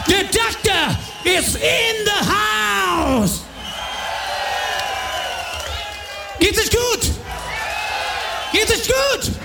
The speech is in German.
The doctor is in the house. Geht es gut? Geht es gut?